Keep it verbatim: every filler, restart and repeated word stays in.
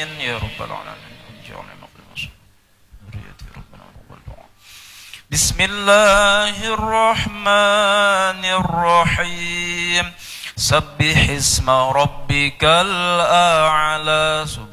آمين يا رب العالمين. بسم الله الرحمن الرحيم. سبح اسم ربك الأعلى.